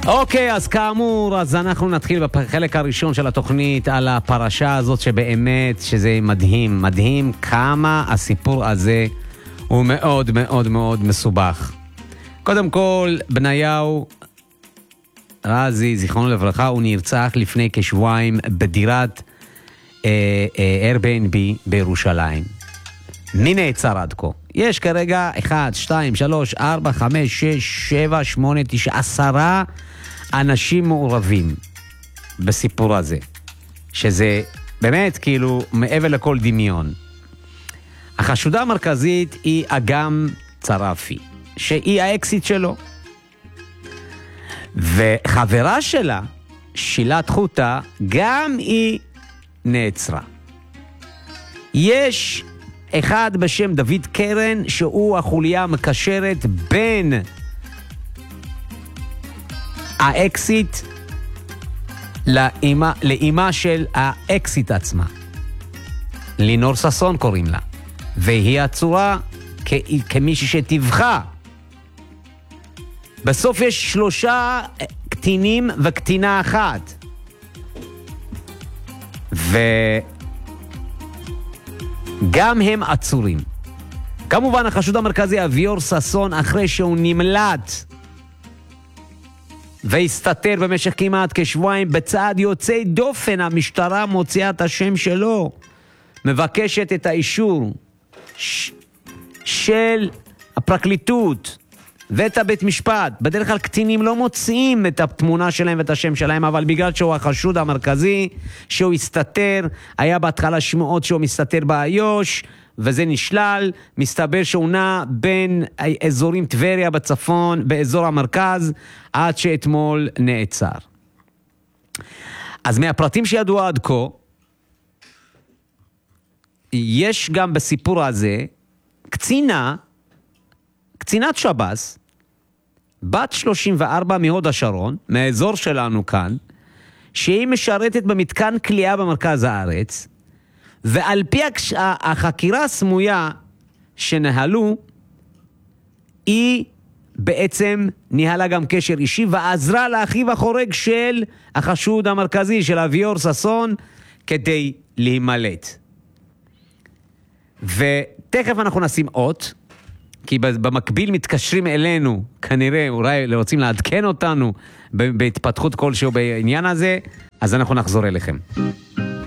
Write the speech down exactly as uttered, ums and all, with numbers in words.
אוקיי, אז כאמור, אז אנחנו נתחיל בחלק הראשון של התוכנית על הפרשה הזאת שבאמת, שזה מדהים, מדהים כמה הסיפור הזה הוא מאוד מאוד מאוד מסובך. קודם כל, בניהו רזי, זיכרונו לברכה, הוא נרצח לפני כשבועיים בדירת Airbnb בירושלים. מי נעצר עד כה? יש כרגע אחד, שתיים, שלוש, ארבע, חמש, שש, שבע, שמונה, תשע, עשרה אנשים מעורבים בסיפור הזה, שזה באמת כאילו מעבר לכל דמיון. החשודה המרכזית היא אגם צרפי, שהיא האקסיט שלו, וחברה שלה, שילת חוטה, גם היא נעצרה. יש אחד בשם דוד קרן, שהוא החוליה המקשרת בין האקסיט לאמא, לאמא של האקסיט עצמה. לינור ססון קוראים לה, והיא עצורה כ- כמישהי שטבחה. בסוף יש שלושה קטינים וקטינה אחת. וגם הם עצורים. כמובן החשוד המרכזי אביור ססון, אחרי שהוא נמלט והסתתר במשך כמעט כשבועיים בצעד יוצא דופן, המשטרה מוציאה את השם שלו, מבקשת את האישור ש- של הפרקליטות ואת הבית משפט. בדרך כלל קטינים לא מוצאים את התמונה שלהם ואת השם שלהם, אבל בגלל שהוא החשוד המרכזי, שהוא הסתתר, היה בהתחלה שמועות שהוא מסתתר באיו"ש, וזה נשלל, מסתבר שהוא נע בין אזורים טבריה בצפון, באזור המרכז, עד שאתמול נעצר. אז מהפרטים שידעו עד כה, יש גם בסיפור הזה, קצינה, קצינת שב"ס, בת שלושים וארבע מהוד השרון, מהאזור שלנו כאן, שהיא משרתת במתקן כליאה במרכז הארץ, ועל פי החקירה הסמויה שנהלו, היא בעצם ניהלה גם קשר אישי, ועזרה לאחיו החורג של החשוד המרכזי, של אביור ססון, כדי להימלט. ותכף אנחנו נשים אות, כי במקביל מתקשרים אלינו, כנראה, אולי רוצים לעדכן אותנו בהתפתחות כלשהו בעניין הזה, אז אנחנו נחזור אליכם.